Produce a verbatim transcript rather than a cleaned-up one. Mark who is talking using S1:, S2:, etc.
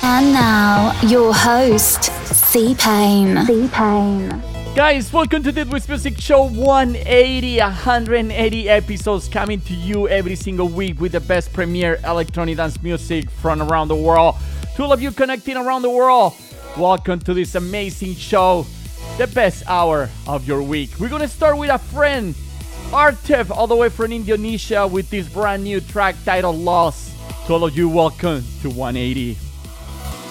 S1: And now, your host, C-Pain. C-Pain.
S2: Guys, welcome to the With Music Show one eighty, one hundred eighty episodes coming to you every single week with the best premier electronic dance music from around the world. To all of you connecting around the world, welcome to this amazing show, the best hour of your week. We're gonna start with a friend, Artev, all the way from Indonesia with this brand new track titled Lost. To all of you, welcome to one eighty.